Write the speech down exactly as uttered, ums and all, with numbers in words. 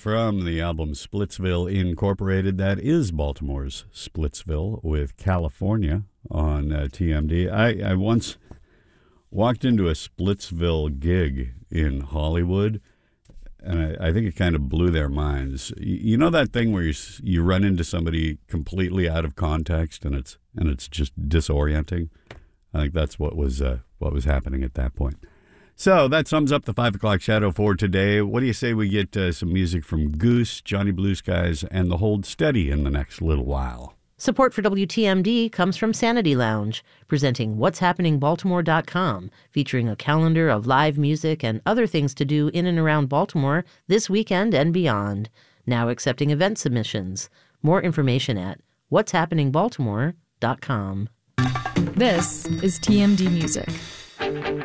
from the album Splitsville Incorporated. That is Baltimore's Splitsville with California on uh, T M D. I, I once walked into a Splitsville gig in Hollywood, and I, I think it kind of blew their minds. You, you know that thing where you you run into somebody completely out of context, and it's and it's just disorienting? I think that's what was uh, what was happening at that point. So that sums up the five o'clock shadow for today. What do you say we get uh, some music from Goose, Johnny Blue Skies, and the Hold Steady in the next little while? Support for W T M D comes from Sanity Lounge, presenting whats happening baltimore dot com, featuring a calendar of live music and other things to do in and around Baltimore this weekend and beyond. Now accepting event submissions. More information at whats happening baltimore dot com. This is T M D Music.